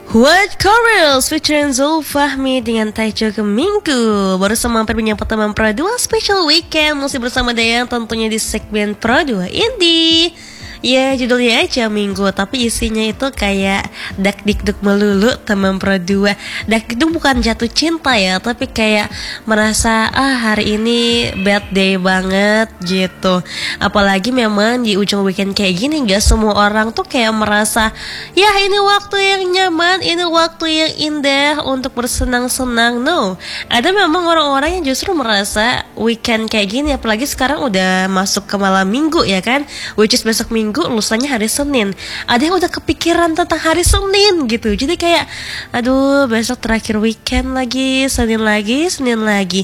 What Chorus featuring Zulfahmi dengan tajuk Minggu. Baru sama perbincangan pertama Pro 2 Special Weekend. Masih bersama Dayang tentunya di segmen Pro 2 Indie. Ya judulnya aja Minggu, tapi isinya itu kayak dak dikduk melulu teman Pro 2. Dak dikduk bukan jatuh cinta ya, tapi kayak merasa hari ini bad day banget gitu. Apalagi memang di ujung weekend kayak gini, gak semua orang tuh kayak merasa ya ini waktu yang nyaman, ini waktu yang indah untuk bersenang-senang. No, ada memang orang-orang yang justru merasa weekend kayak gini, apalagi sekarang udah masuk ke malam minggu ya kan, which is besok minggu, lusanya hari Senin. Ada yang udah kepikiran tentang hari Senin gitu. Jadi kayak aduh besok terakhir weekend lagi, Senin lagi, Senin lagi.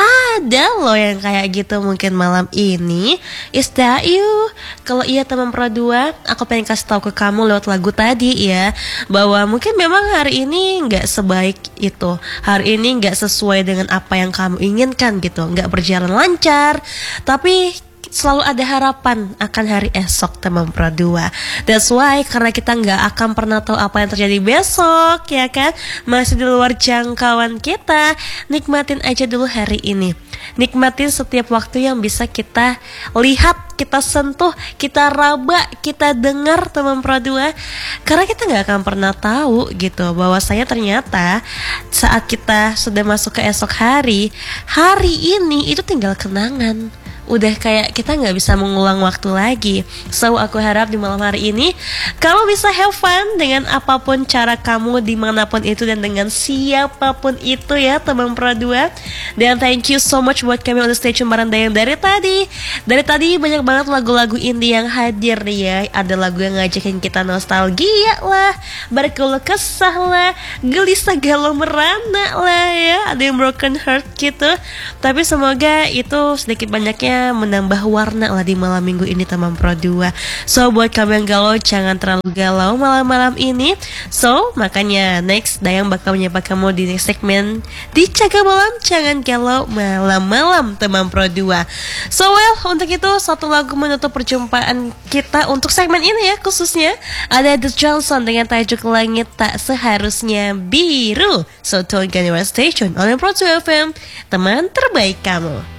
Ada loh yang kayak gitu mungkin malam ini. Is that you? Kalau iya teman Pro 2, aku pengen kasih tahu ke kamu lewat lagu tadi ya, bahwa mungkin memang hari ini nggak sebaik itu. Hari ini nggak sesuai dengan apa yang kamu inginkan gitu, nggak berjalan lancar. Tapi selalu ada harapan akan hari esok teman Pro 2. That's why, karena kita nggak akan pernah tahu apa yang terjadi besok ya kan, masih di luar jangkauan kita. Nikmatin aja dulu hari ini. Nikmatin setiap waktu yang bisa kita lihat, kita sentuh, kita raba, kita dengar teman Pro 2. Karena kita nggak akan pernah tahu gitu, bahwasanya ternyata saat kita sudah masuk ke esok hari, hari ini itu tinggal kenangan. Udah kayak kita nggak bisa mengulang waktu lagi. So aku harap di malam hari ini kamu bisa have fun dengan apapun cara kamu, dimanapun itu dan dengan siapapun itu ya teman Pro 2. Dan thank you so much buat kami on the station bareng Dayang dari tadi. Dari tadi banyak banget lagu-lagu indie yang hadir nih ya. Ada lagu yang ngajakin kita nostalgia lah, berkeluh kesah lah, gelisah galau merana lah ya. Ada yang broken heart gitu. Tapi semoga itu sedikit banyaknya menambah warna lah di malam minggu ini teman Pro 2. So buat kamu yang galau, jangan terlalu galau malam-malam ini. So makanya next Dayang bakal menyapa kamu di next segmen di Jaga Malam Jangan Galau malam-malam teman Pro 2. So well, untuk itu satu lagu menutup perjumpaan kita untuk segmen ini ya, khususnya ada The Johnson dengan tajuk Langit Tak Seharusnya Biru. So tune your station on Pro 2 FM, teman terbaik kamu.